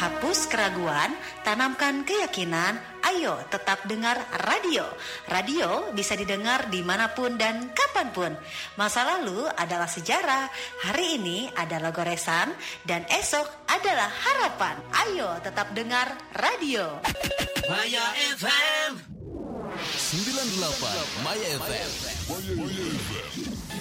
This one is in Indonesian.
Hapus keraguan, tanamkan keyakinan. Ayo tetap dengar radio. Radio bisa didengar dimanapun dan kapanpun. Masa lalu adalah sejarah, hari ini adalah goresan, dan esok adalah harapan. Ayo tetap dengar radio. Maya FM 98 Maya FM.